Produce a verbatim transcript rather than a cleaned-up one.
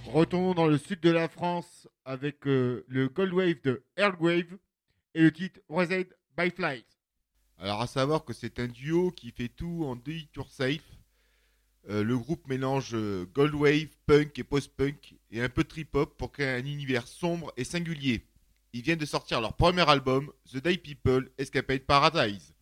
Retournons dans le sud de la France avec euh, le Gold Wave de Earthwave et le titre Raised by Flight. Alors à savoir que c'est un duo qui fait tout en do it yourself. Euh, le groupe mélange euh, gold wave, punk et post-punk et un peu de trip-hop pour créer un univers sombre et singulier. Ils viennent de sortir leur premier album, The Day People Escapade Paradise.